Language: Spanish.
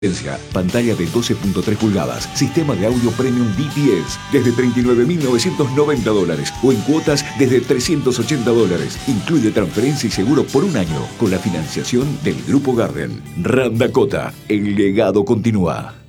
Pantalla de 12.3 pulgadas, sistema de audio premium DTS desde $39.990 o en cuotas desde $380. Incluye transferencia y seguro por un año con la financiación del Grupo Garden. Ram Dakota, el legado continúa.